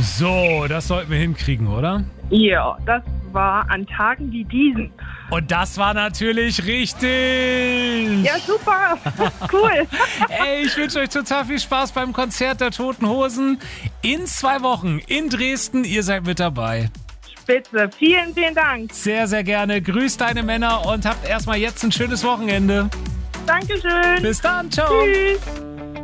So, das sollten wir hinkriegen, oder? Ja, das war an Tagen wie diesen. Und das war natürlich richtig. Ja, super. Cool. Ey, ich wünsche euch total viel Spaß beim Konzert der Toten Hosen in 2 Wochen in Dresden. Ihr seid mit dabei. Spitze. Vielen, vielen Dank. Sehr, sehr gerne. Grüßt deine Männer und habt erstmal jetzt ein schönes Wochenende. Dankeschön. Bis dann. Ciao. Tschüss.